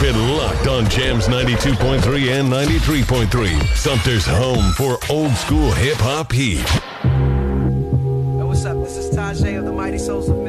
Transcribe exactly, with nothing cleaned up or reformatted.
Keep it locked on Jams ninety-two point three and ninety-three point three. Sumter's home for old school hip hop heat. Yo, what's up? This is Tajay of the Mighty Souls of